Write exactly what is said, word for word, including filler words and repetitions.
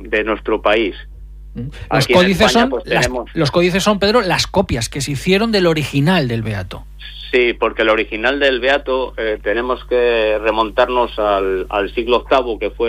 de nuestro país. Los códices, España, son, pues, las, tenemos... los códices son, Pedro, las copias que se hicieron del original del Beato. Sí, porque el original del Beato eh, tenemos que remontarnos al, al siglo octavo, que fue